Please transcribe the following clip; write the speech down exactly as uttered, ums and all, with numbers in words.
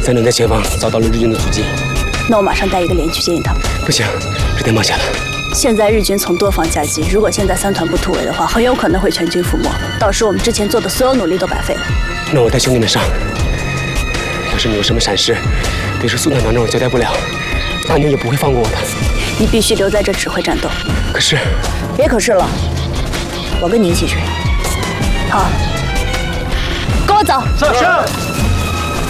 三人在前方找到了日军的足迹。 那我马上带一个连去接应他们。 不行，这太冒险了。 现在日军从多方夹击，如果现在三团不突围的话，很有可能会全军覆没，到时我们之前做的所有努力都白费了。 那我带兄弟们上。要是你有什么闪失，别说苏团长让我交代不了，阿牛也不会放过我的。 你必须留在这指挥战斗。 可是， 别可是了，我跟你一起去。好，跟我走。 是。